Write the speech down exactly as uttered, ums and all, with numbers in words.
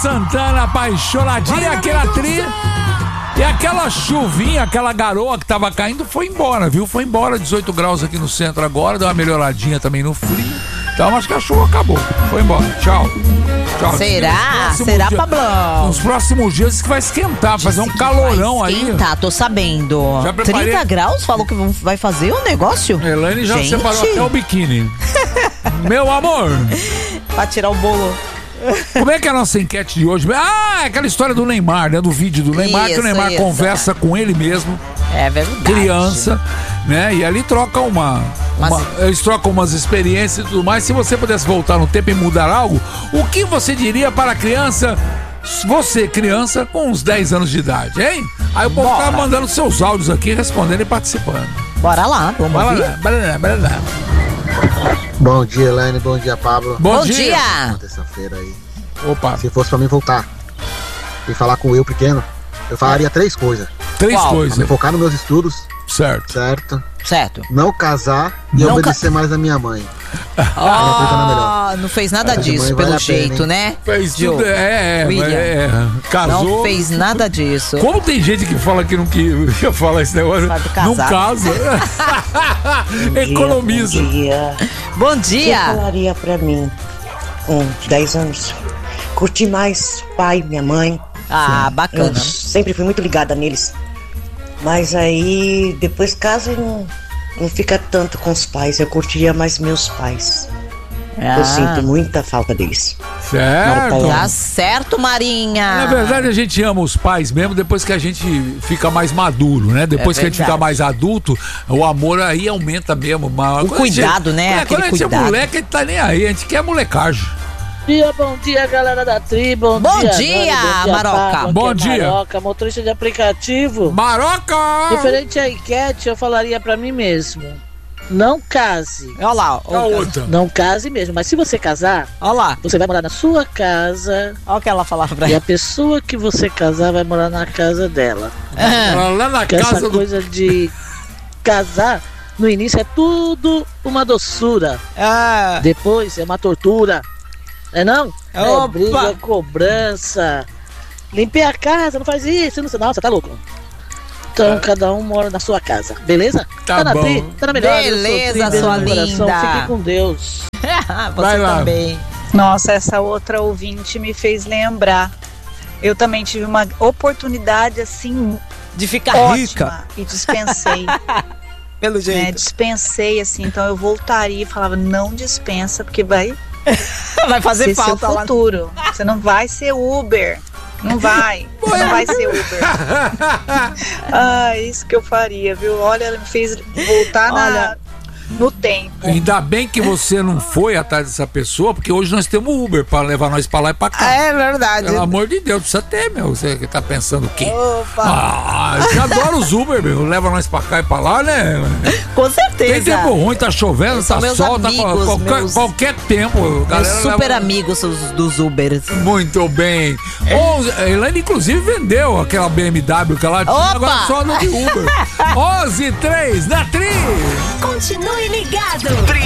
Santana, apaixonadinha, aquela trilha. E aquela chuvinha, aquela garoa que tava caindo foi embora, viu? Foi embora, dezoito graus aqui no centro agora, deu uma melhoradinha também no frio. Então acho que a chuva acabou. Foi embora. Tchau. Tchau. Será? Será, dia, Pablão? Nos próximos dias que vai esquentar, Diz fazer um calorão vai esquentar, aí. tô sabendo. Já preparei. trinta graus? Falou que vai fazer o negócio? Elaine já Gente. separou até o biquíni. Meu amor. Pra tirar o bolo. Como é que é a nossa enquete de hoje? Ah, aquela história do Neymar, né? Do vídeo do Neymar, Isso, que o Neymar isso. conversa com ele mesmo. É verdade. Criança, né? E ali troca uma, Mas- uma- Eles trocam umas experiências e tudo mais. Se você pudesse voltar no tempo e mudar algo, o que você diria para a criança, você, criança, com uns dez anos de idade, hein? Aí o povo Bora. tá mandando seus áudios aqui, respondendo e participando. Bora lá, vamos Bora ouvir? lá, bora lá, bora lá. Bom dia, Elaine. Bom dia, Pablo. Bom, Bom dia. dia. Terça-feira aí. Opa, Se fosse pra mim voltar e falar com o eu pequeno, eu falaria três coisas. três Qual? Pra coisas. me focar nos meus estudos, Certo. certo? Certo. Não casar e Não obedecer mais a minha mãe. Ah, não fez nada Essa de disso, mãe pelo vale a pena, jeito, hein? né? Fez Joe? tudo, é, é, William. é, casou. Não fez nada disso. Como tem gente que fala que não que ia falar esse negócio, Sabe não casar. casa, economiza. Bom dia. Bom Você dia. falaria pra mim, com dez anos, curtir mais pai, minha mãe. Ah, Eu bacana. sempre fui muito ligada neles. Mas aí, depois casa e não, não fica tanto com os pais. Eu curtiria mais meus pais. Ah, Eu sinto muita falta deles. Certo. Tá certo, Marinha. Na verdade, a gente ama os pais mesmo depois que a gente fica mais maduro, né? Depois É que a gente fica verdade. mais adulto, o amor aí aumenta mesmo. Mas O quando a gente- cuidado, né? É, Aquele quando a gente cuidado. é moleque, a gente tá nem aí, a gente quer molecagem. Dia, bom dia, galera da tri, bom, Bom dia, dia, Nani, bom dia, Maroca. Pablo, Bom aqui é dia. Maroca, motorista de aplicativo. Maroca! Referente à enquete, eu falaria pra mim mesmo, não case, Olha lá. A outra. não case mesmo, mas se você casar, Olha lá. você vai morar na sua casa Olha o que ela falava pra e ele. a pessoa que você casar vai morar na casa dela. Ela lá na Porque casa essa do... coisa de casar, no início é tudo uma doçura, Ah, depois é uma tortura, não é não? É Opa! briga, cobrança. Limpei a casa, não faz isso, não sei. Não, você tá louco. Então, cada um mora na sua casa, beleza? Tá na bom. tri, tá na melhor. Eu sou Beleza, tri, beijo sua no coração, linda. Fique com Deus. você Vai lá. também. Nossa, essa outra ouvinte me fez lembrar. Eu também tive uma oportunidade assim De ficar rica. ótima e dispensei, Pelo né? jeito. Dispensei assim, então eu voltaria e falava não dispensa porque vai Vai fazer ser seu falta lá. futuro. Você não vai ser Uber. Não vai. Você não vai ser Uber. Ah, isso que eu faria, viu? Olha, ela me fez voltar na, Olha. no tempo. Ainda bem que você não foi atrás dessa pessoa, porque hoje nós temos Uber pra levar nós pra lá e pra cá. É verdade. Pelo amor de Deus, precisa ter, meu. Você que tá pensando o quê? Opa. Ah, eu adoro os Uber, meu. Leva nós pra cá e pra lá, né? Com certeza. Tem tempo ruim, tá chovendo, Eles são tá meus sol, tá amigos, qualquer, meus- qualquer tempo. Meus Galera super leva- amigos os, dos Ubers. Muito bem. onze, a Elaine, inclusive, vendeu aquela B M W que ela tinha, Opa! agora só no de Uber. onze e três, na Tri. Continue ligado.